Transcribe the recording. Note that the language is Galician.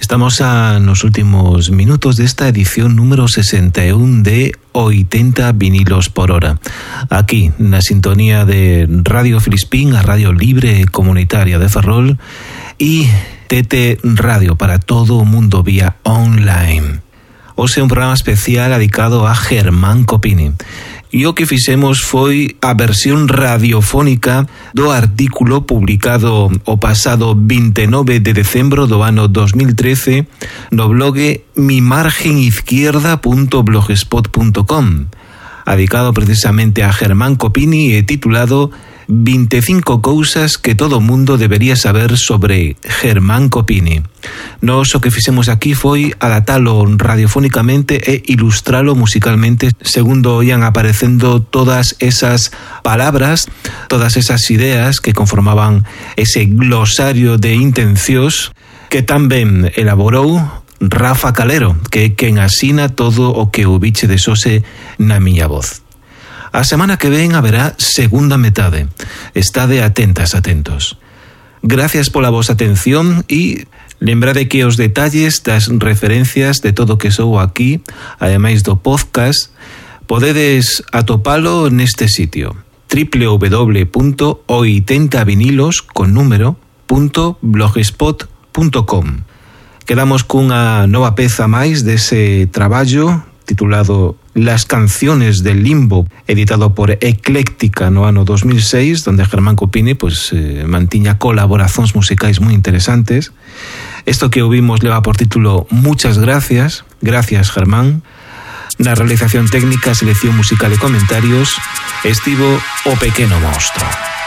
Estamos nos últimos minutos desta edición número 61 de 80 vinilos por hora. Aquí, na sintonía de Radio Filispín, a Radio Libre Comunitaria de Ferrol, e TT Radio para todo o mundo vía online. Hoxe un programa especial dedicado a Germán Copini. E o que fixemos foi a versión radiofónica do artículo publicado o pasado 29 de decembro do ano 2013 no blog mimargenizquierda.blogspot.com, dedicado precisamente a Germán Copini e titulado 25 cousas que todo mundo debería saber sobre Germán Copini. Nos o que fixemos aquí foi adaptalo radiofónicamente e ilustralo musicalmente segundo ian aparecendo todas esas palabras, todas esas ideas que conformaban ese glosario de intencións que tamén elaborou Rafa Calero, que é quen asina todo o que ouvichedes hoxe na miña voz. A semana que ven haberá segunda metade. Estade atentas, atentos. Gracias pola vosa atención e lembrade que os detalles das referencias de todo o que sou aquí, ademais do podcast, podedes atopalo neste sitio www.80vinilos.blogspot.com. Quedamos cunha nova peza máis dese traballo titulado Las canciones del limbo, editado por Ecléctica no ano 2006, donde Germán Copini mantiña colaboracións musicais moi interesantes. Esto que ouvimos leva por título Muchas gracias. Gracias, Germán. Na realización técnica, selección musical e comentarios estivo o Pequeno Monstro.